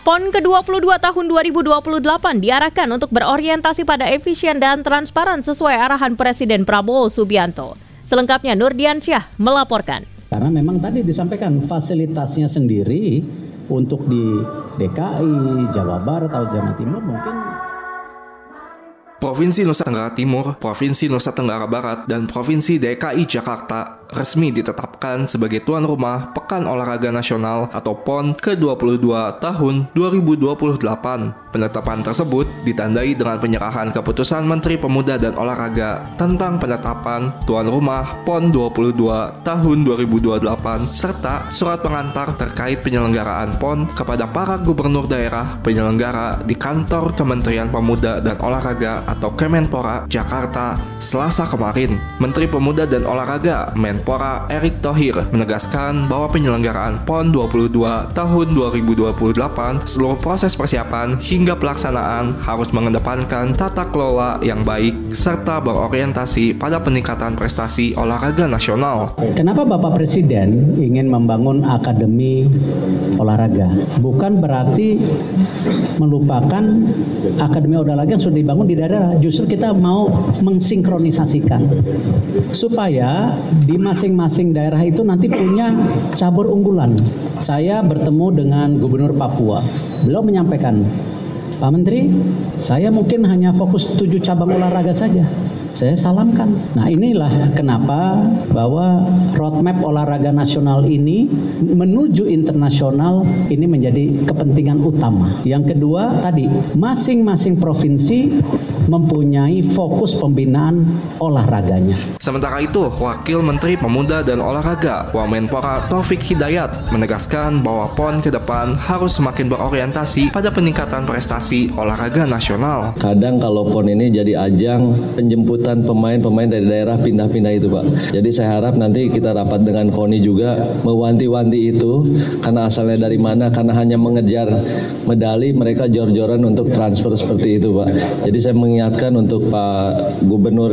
PON ke-22 tahun 2028 diarahkan untuk berorientasi pada efisien dan transparan sesuai arahan Presiden Prabowo Subianto. Selengkapnya Nurdiansyah melaporkan. Karena memang tadi disampaikan fasilitasnya sendiri untuk di DKI, Jawa Barat atau Jawa Timur mungkin Provinsi Nusa Tenggara Timur, Provinsi Nusa Tenggara Barat, dan Provinsi DKI Jakarta resmi ditetapkan sebagai tuan rumah Pekan Olahraga Nasional atau PON ke-22 tahun 2028. Penetapan tersebut ditandai dengan penyerahan keputusan Menteri Pemuda dan Olahraga tentang penetapan tuan rumah PON 22 tahun 2028 serta surat pengantar terkait penyelenggaraan PON kepada para gubernur daerah penyelenggara di kantor Kementerian Pemuda dan Olahraga atau Kemenpora Jakarta Selasa kemarin. Menteri Pemuda dan Olahraga Menpora Erick Thohir menegaskan bahwa penyelenggaraan PON 22 tahun 2028 seluruh proses persiapan hingga pelaksanaan harus mengedepankan tata kelola yang baik serta berorientasi pada peningkatan prestasi olahraga nasional. Kenapa Bapak Presiden ingin membangun akademi olahraga? Bukan berarti melupakan akademi olahraga yang sudah dibangun di daerah. Justru kita mau mensinkronisasikan supaya di masing-masing daerah itu nanti punya cabur unggulan. Saya bertemu dengan Gubernur Papua. Beliau menyampaikan, Pak Menteri, saya mungkin hanya fokus 7 cabang olahraga saja. Saya salamkan. Nah, inilah kenapa bahwa roadmap olahraga nasional ini menuju internasional ini menjadi kepentingan utama. Yang kedua tadi, masing-masing provinsi mempunyai fokus pembinaan olahraganya. Sementara itu, Wakil Menteri Pemuda dan Olahraga Wamenpora Taufik Hidayat menegaskan bahwa PON ke depan harus semakin berorientasi pada peningkatan prestasi olahraga nasional. Kadang kalau PON ini jadi ajang penjemputan pemain-pemain dari daerah pindah-pindah itu, Pak. Jadi saya harap nanti kita rapat dengan KONI juga mewanti-wanti itu karena asalnya dari mana, karena hanya mengejar medali mereka jor-joran untuk transfer seperti itu, Pak. Jadi saya mengingatkan untuk Pak Gubernur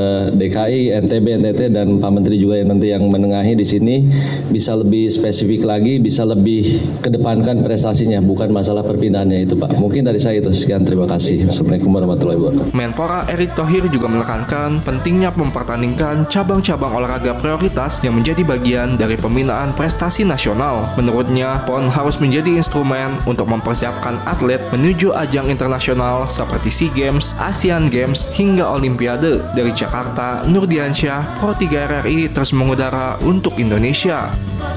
DKI, NTB, NTT dan Pak Menteri juga yang nanti yang menengahi di sini bisa lebih spesifik lagi, bisa lebih kedepankan prestasinya, bukan masalah perpindahannya itu, Pak. Mungkin dari saya itu sekian, terima kasih. Assalamualaikum warahmatullahi wabarakatuh. Menpora Erick Thohir juga menekankan pentingnya mempertandingkan cabang-cabang olahraga prioritas yang menjadi bagian dari pembinaan prestasi nasional. Menurutnya, PON harus menjadi instrumen untuk mempersiapkan atlet menuju ajang internasional seperti SEA Games, ASEAN Games, hingga Olimpiade. Dari Jakarta, Nurdiansyah, Pro 3 RRI terus mengudara untuk Indonesia.